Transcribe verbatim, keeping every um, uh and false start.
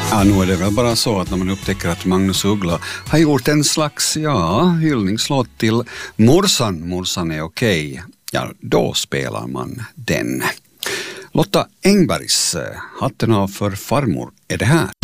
Ja, nu är det väl bara så att när man upptäcker att Magnus Uggla har gjort en slags, ja, hyllningslåt till morsan, morsan är okej, ja, då spelar man den. Lotta Engbergs, Hatten av för farmor, är det här.